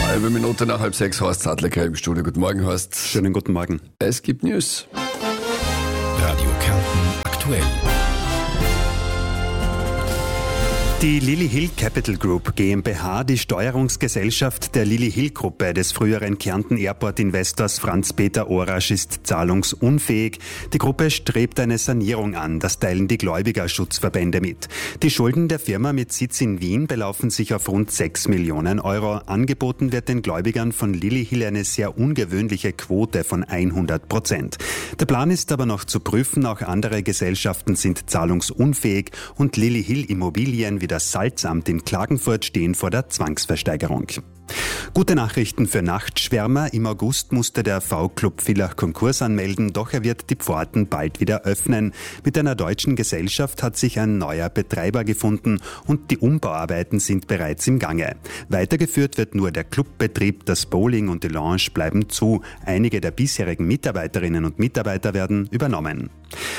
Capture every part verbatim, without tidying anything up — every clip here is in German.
Halbe Minute nach halb sechs, Horst Sattlecker im Studio. Guten Morgen, Horst. Schönen guten Morgen. Es gibt News. Radio Kärnten aktuell. Die Lily Hill Capital Group GmbH, die Steuerungsgesellschaft der Lily Hill Gruppe des früheren Kärnten Airport Investors Franz-Peter Orasch, ist zahlungsunfähig. Die Gruppe strebt eine Sanierung an, das teilen die Gläubigerschutzverbände mit. Die Schulden der Firma mit Sitz in Wien belaufen sich auf rund sechs Millionen Euro. Angeboten wird den Gläubigern von Lily Hill eine sehr ungewöhnliche Quote von hundert Prozent. Der Plan ist aber noch zu prüfen, auch andere Gesellschaften sind zahlungsunfähig und Lily Hill Immobilien wie das Salzamt in Klagenfurt stehen vor der Zwangsversteigerung. Gute Nachrichten für Nachtschwärmer. Im August musste der V-Club Villach Konkurs anmelden, doch er wird die Pforten bald wieder öffnen. Mit einer deutschen Gesellschaft hat sich ein neuer Betreiber gefunden und die Umbauarbeiten sind bereits im Gange. Weitergeführt wird nur der Clubbetrieb, das Bowling und die Lounge bleiben zu. Einige der bisherigen Mitarbeiterinnen und Mitarbeiter werden übernommen.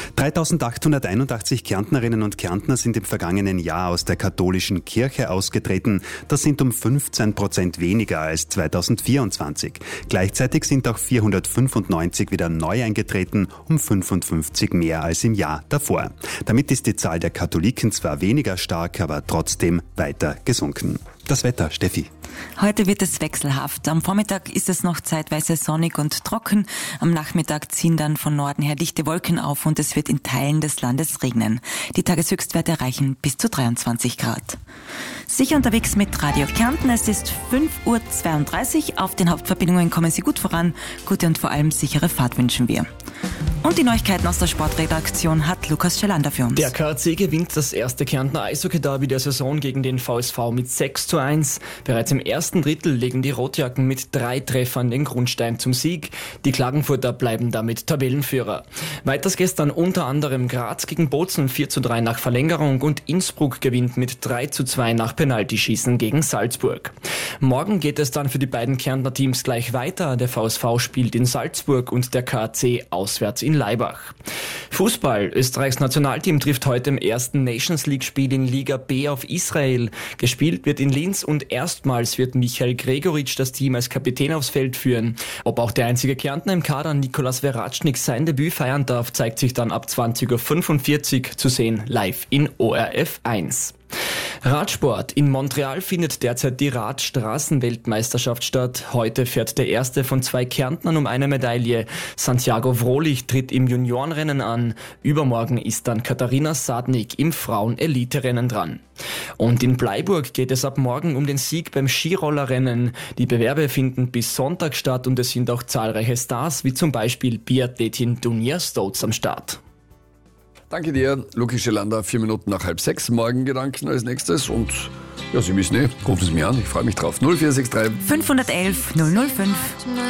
dreitausendachthunderteinundachtzig Kärntnerinnen und Kärntner sind im vergangenen Jahr aus der katholischen Kirche ausgetreten. Das sind um fünfzehn Prozent weniger als zweitausendvierundzwanzig. Gleichzeitig sind auch vierhundertfünfundneunzig wieder neu eingetreten, um fünfundfünfzig mehr als im Jahr davor. Damit ist die Zahl der Katholiken zwar weniger stark, aber trotzdem weiter gesunken. Das Wetter, Steffi. Heute wird es wechselhaft. Am Vormittag ist es noch zeitweise sonnig und trocken. Am Nachmittag ziehen dann von Norden her dichte Wolken auf und es wird in Teilen des Landes regnen. Die Tageshöchstwerte erreichen bis zu dreiundzwanzig Grad. Sicher unterwegs mit Radio Kärnten. Es ist fünf Uhr zweiunddreißig. Auf den Hauptverbindungen kommen Sie gut voran. Gute und vor allem sichere Fahrt wünschen wir. Und die Neuigkeiten aus der Sportredaktion hat Lukas Schelander für uns. Der K A C gewinnt das erste Kärntner Eishockey-Derby der Saison gegen den V S V mit sechs zu eins. Bereits im ersten Drittel legen die Rotjacken mit drei Treffern den Grundstein zum Sieg. Die Klagenfurter bleiben damit Tabellenführer. Weiters gestern unter anderem Graz gegen Bozen vier zu drei nach Verlängerung und Innsbruck gewinnt mit drei zu zwei nach Penaltyschießen gegen Salzburg. Morgen geht es dann für die beiden Kärntner Teams gleich weiter. Der V S V spielt in Salzburg und der K A C auswärts in Laibach. Fußball. Österreichs Nationalteam trifft heute im ersten Nations League-Spiel in Liga B auf Israel. Gespielt wird in Linz und erstmals wird Michael Gregoritsch das Team als Kapitän aufs Feld führen. Ob auch der einzige Kärntner im Kader, Nikolas Veratschnik, sein Debüt feiern darf, zeigt sich dann ab zwanzig Uhr fünfundvierzig zu sehen live in O R F eins. Radsport. In Montreal findet derzeit die Radstraßenweltmeisterschaft statt. Heute fährt der erste von zwei Kärntnern um eine Medaille. Santiago Vrolich tritt im Juniorenrennen an. Übermorgen ist dann Katharina Sadnik im Frauen-Elite-Rennen dran. Und in Bleiburg geht es ab morgen um den Sieg beim Skirollerrennen. Die Bewerbe finden bis Sonntag statt und es sind auch zahlreiche Stars, wie zum Beispiel Biathletin Dunja Stotz am Start. Danke dir, Lukas Schelander. Vier Minuten nach halb sechs. Morgen Gedanken als nächstes. Und ja, Sie wissen eh, rufen Sie mich an. Ich freue mich drauf. null vier sechs drei fünf eins eins null null fünf